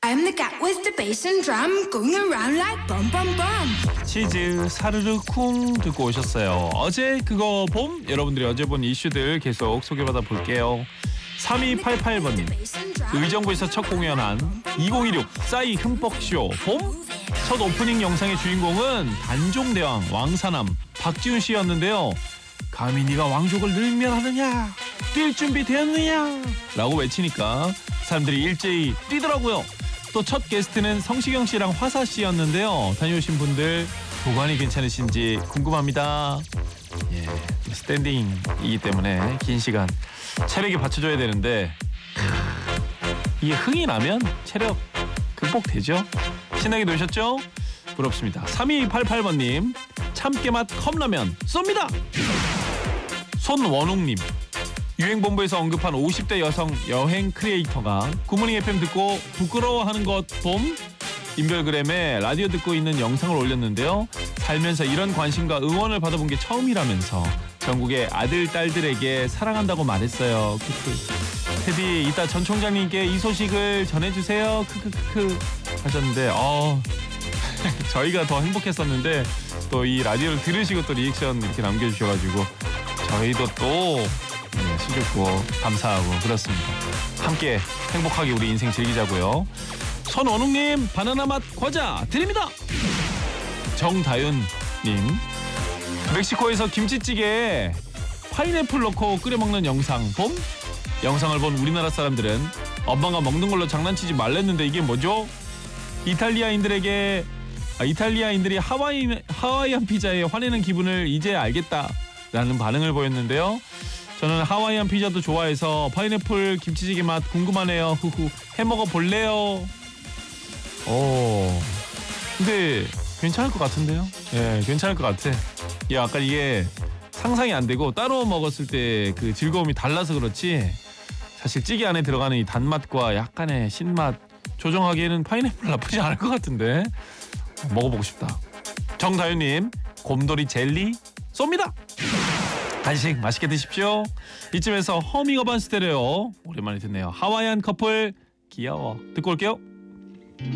I'm the cat with the bass and drum going around like bum bum bum. 치즈 사르르 쿵 듣고 오셨어요. 어제 그거 봄? 여러분들이 어제 본 이슈들 계속 소개받아 볼게요. 3288번님 의정부에서 첫 공연한 2016 싸이 흠뻑쇼 봄? 첫 오프닝 영상의 주인공은 단종대왕 왕사남 박지훈 씨였는데요. 감히 네가 왕족을 늘면하느냐? 뛸 준비 되었느냐? 라고 외치니까 사람들이 일제히 뛰더라고요. 또 첫 게스트는 성시경 씨랑 화사 씨였는데요. 다녀오신 분들 보관이 괜찮으신지 궁금합니다. 예, 스탠딩이기 때문에 긴 시간 체력이 받쳐줘야 되는데 이게 흥이 나면 체력 극복되죠? 신나게 노셨죠? 부럽습니다. 3288번님 참깨맛 컵라면 쏩니다. 손원웅님 유행본부에서 언급한 50대 여성 여행 크리에이터가 굿모닝 FM 듣고 부끄러워하는 것 봄? 인별그램에 라디오 듣고 있는 영상을 올렸는데요. 살면서 이런 관심과 응원을 받아본 게 처음이라면서 전국의 아들, 딸들에게 사랑한다고 말했어요. 크크. 테디 이따 전 총장님께 이 소식을 전해주세요. 크크크크 하셨는데 저희가 더 행복했었는데 또 이 라디오를 들으시고 또 리액션 이렇게 남겨주셔가지고 저희도 또 수줍고 감사하고 그렇습니다. 함께 행복하게 우리 인생 즐기자고요. 손원웅님 바나나 맛 과자 드립니다. 정다윤님 멕시코에서 김치찌개에 파인애플 넣고 끓여 먹는 영상 봄? 영상을 본 우리나라 사람들은 엄마가 먹는 걸로 장난치지 말랬는데 이게 뭐죠? 이탈리아인들이 하와이안 피자에 화내는 기분을 이제 알겠다라는 반응을 보였는데요. 저는 하와이안 피자도 좋아해서 파인애플 김치찌개 맛 궁금하네요. 후후 해먹어 볼래요. 근데 괜찮을 것 같은데요. 예, 괜찮을 것 같아. 약간 이게 상상이 안 되고 따로 먹었을 때 그 즐거움이 달라서 그렇지 사실 찌개 안에 들어가는 이 단맛과 약간의 신맛 조정하기에는 파인애플 나쁘지 않을 것 같은데 먹어보고 싶다. 정다윤님 곰돌이 젤리 쏩니다. 간식 맛있게 드십시오. 이쯤에서 허밍어반 스테레오 오랜만에 듣네요. 하와이안 커플 귀여워 듣고 올게요.